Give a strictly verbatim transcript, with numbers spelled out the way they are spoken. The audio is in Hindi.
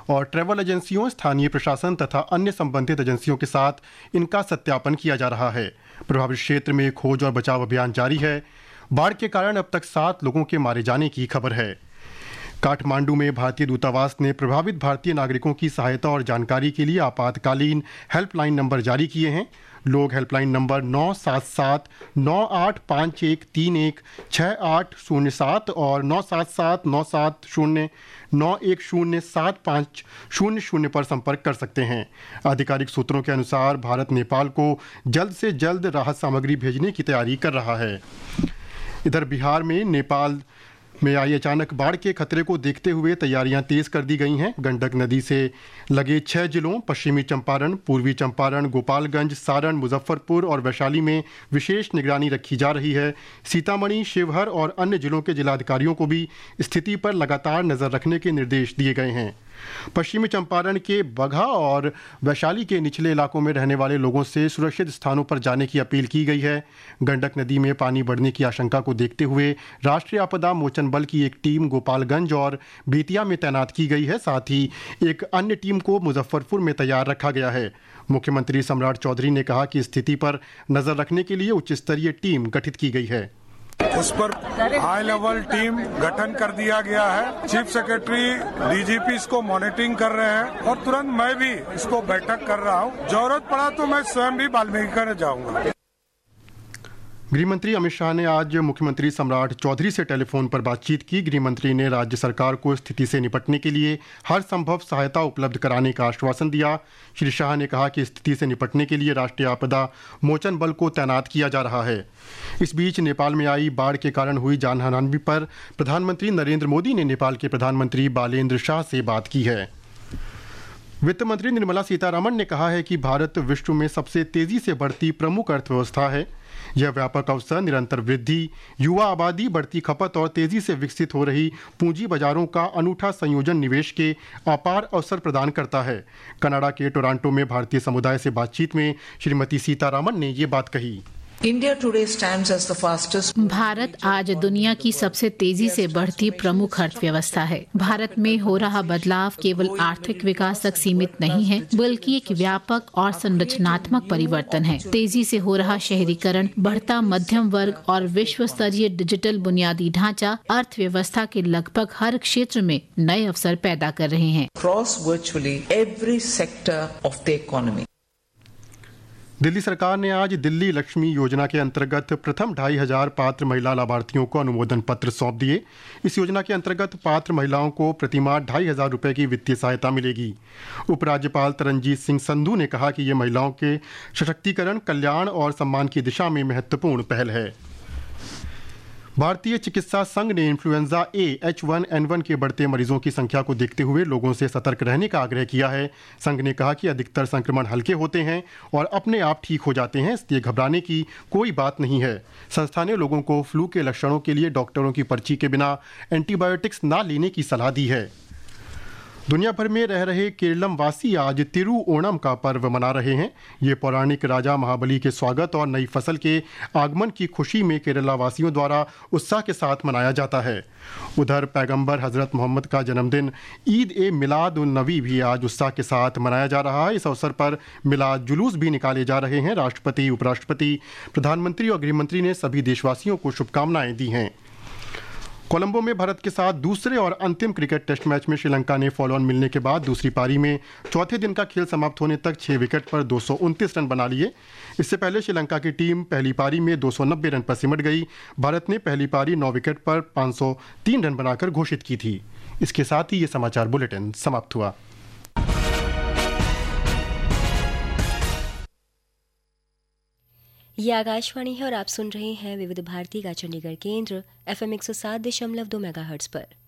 और ट्रैवल एजेंसियों, स्थानीय प्रशासन तथा अन्य संबंधित एजेंसियों के साथ इनका सत्यापन किया जा रहा है। प्रभावित क्षेत्र में खोज और बचाव अभियान जारी है। बाढ़ के कारण अब तक सात लोगों के मारे जाने की खबर है। काठमांडू में भारतीय दूतावास ने प्रभावित भारतीय नागरिकों की सहायता और जानकारी के लिए आपातकालीन हेल्पलाइन नंबर जारी किए हैं। लोग हेल्पलाइन नंबर नौ सात सात नौ आठ पाँच एक तीन एक छः आठ शून्य सात और नौ सात सात नौ सात शून्य नौ एक शून्य सात पाँच शून्य शून्य पर संपर्क कर सकते हैं। आधिकारिक सूत्रों के अनुसार भारत नेपाल को जल्द से जल्द राहत सामग्री भेजने की तैयारी कर रहा है। इधर बिहार में नेपाल में आई अचानक बाढ़ के खतरे को देखते हुए तैयारियां तेज कर दी गई हैं। गंडक नदी से लगे छह जिलों पश्चिमी चंपारण, पूर्वी चंपारण, गोपालगंज, सारण, मुजफ्फरपुर और वैशाली में विशेष निगरानी रखी जा रही है। सीतामढ़ी, शिवहर और अन्य जिलों के जिलाधिकारियों को भी स्थिति पर लगातार नजर रखने के निर्देश दिए गए हैं। पश्चिमी चंपारण के बगहा और वैशाली के निचले इलाकों में रहने वाले लोगों से सुरक्षित स्थानों पर जाने की अपील की गई है। गंडक नदी में पानी बढ़ने की आशंका को देखते हुए राष्ट्रीय आपदा मोचन बल की एक टीम गोपालगंज और बेतिया में तैनात की गई है। साथ ही एक अन्य टीम को मुजफ्फरपुर में तैयार रखा गया है। मुख्यमंत्री सम्राट चौधरी ने कहा कि स्थिति पर नजर रखने के लिए उच्च स्तरीय टीम गठित की गई है। उस पर हाई लेवल टीम गठन कर दिया गया है। चीफ सेक्रेटरी, डीजीपी इसको मॉनिटरिंग कर रहे हैं और तुरंत मैं भी इसको बैठक कर रहा हूं। जरूरत पड़ा तो मैं स्वयं भी वाल्मीकिनगर जाऊंगा। गृहमंत्री अमित शाह ने आज मुख्यमंत्री सम्राट चौधरी से टेलीफोन पर बातचीत की। गृहमंत्री ने राज्य सरकार को स्थिति से निपटने के लिए हर संभव सहायता उपलब्ध कराने का आश्वासन दिया। श्री शाह ने कहा कि स्थिति से निपटने के लिए राष्ट्रीय आपदा मोचन बल को तैनात किया जा रहा है। इस बीच नेपाल में आई बाढ़ के कारण हुई जानहानि पर प्रधानमंत्री नरेंद्र मोदी ने नेपाल के प्रधानमंत्री बालेंद्र शाह से बात की है। वित्त मंत्री निर्मला सीतारमण ने कहा है कि भारत विश्व में सबसे तेजी से बढ़ती प्रमुख अर्थव्यवस्था है। यह व्यापक अवसर, निरंतर वृद्धि, युवा आबादी, बढ़ती खपत और तेजी से विकसित हो रही पूंजी बाजारों का अनूठा संयोजन निवेश के अपार अवसर प्रदान करता है। कनाडा के टोरंटो में भारतीय समुदाय से बातचीत में श्रीमती सीतारमण ने ये बात कही। भारत आज दुनिया की सबसे तेजी से बढ़ती प्रमुख अर्थव्यवस्था है। भारत में हो रहा बदलाव केवल आर्थिक विकास तक सीमित नहीं है, बल्कि एक व्यापक और संरचनात्मक परिवर्तन है। तेजी से हो रहा शहरीकरण, बढ़ता मध्यम वर्ग और विश्व स्तरीय डिजिटल बुनियादी ढांचा अर्थव्यवस्था के लगभग हर क्षेत्र में नए अवसर पैदा कर रहे हैं। Across virtually every sector of the economy. Delhi सरकार ने आज दिल्ली लक्ष्मी योजना के अंतर्गत प्रथम ढाई हजार पात्र महिला लाभार्थियों को अनुमोदन पत्र सौंप दिए। इस योजना के अंतर्गत पात्र महिलाओं को प्रतिमाह ढाई हजार रुपये की वित्तीय सहायता मिलेगी। उपराज्यपाल तरनजीत सिंह संधू ने कहा कि ये महिलाओं के सशक्तिकरण, कल्याण और सम्मान की दिशा में महत्वपूर्ण पहल है। भारतीय चिकित्सा संघ ने influenza A H one N one के बढ़ते मरीजों की संख्या को देखते हुए लोगों से सतर्क रहने का आग्रह किया है। संघ ने कहा कि अधिकतर संक्रमण हल्के होते हैं और अपने आप ठीक हो जाते हैं, इसलिए घबराने की कोई बात नहीं है। संस्था ने लोगों को फ्लू के लक्षणों के लिए डॉक्टरों की पर्ची के बिना एंटीबायोटिक्स ना लेने की सलाह दी है। दुनिया भर में रह रहे केरलम वासी आज तिरु ओणम का पर्व मना रहे हैं। ये पौराणिक राजा महाबली के स्वागत और नई फसल के आगमन की खुशी में केरला वासियों द्वारा उत्साह के साथ मनाया जाता है। उधर पैगंबर हजरत मोहम्मद का जन्मदिन ईद ए मिलाद उन नबी भी आज उत्साह के साथ मनाया जा रहा है। इस अवसर पर मिलाद जुलूस भी निकाले जा रहे हैं। राष्ट्रपति, उपराष्ट्रपति, प्रधानमंत्री और गृहमंत्री ने सभी देशवासियों को शुभकामनाएं दी हैं। कोलंबो में भारत के साथ दूसरे और अंतिम क्रिकेट टेस्ट मैच में श्रीलंका ने फॉलो ऑन मिलने के बाद दूसरी पारी में चौथे दिन का खेल समाप्त होने तक छह विकेट पर दो सौ उनतीस रन बना लिए। इससे पहले श्रीलंका की टीम पहली पारी में दो सौ नब्बे रन पर सिमट गई। भारत ने पहली पारी नौ विकेट पर पाँच सौ तीन रन बनाकर घोषित की थी। इसके साथ ही ये समाचार बुलेटिन समाप्त हुआ। ये आकाशवाणी है और आप सुन रहे हैं विविध भारती का चंडीगढ़ केंद्र एफ एम एक सौ सात दशमलव दो मेगाहर्ट्ज पर।